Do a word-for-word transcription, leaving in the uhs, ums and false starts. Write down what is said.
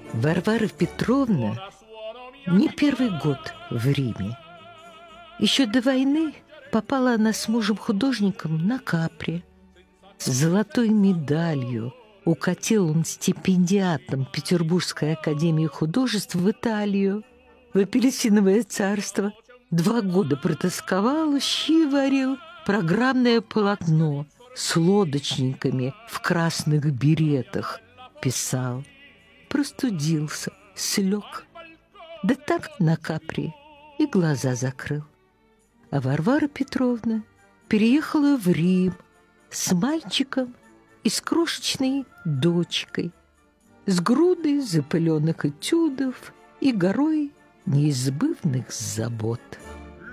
Варвара Петровна не первый год в Риме. Еще до войны попала она с мужем-художником на Капри. С золотой медалью укатил он стипендиатом Петербургской академии художеств в Италию, в апельсиновое царство. Два года протосковал, щи варил, программное полотно с лодочниками в красных беретах писал. Простудился, слег. Да так на Капри и глаза закрыл. А Варвара Петровна переехала в Рим с мальчиком и с крошечной дочкой, с грудой запыленных этюдов и горой неизбывных забот.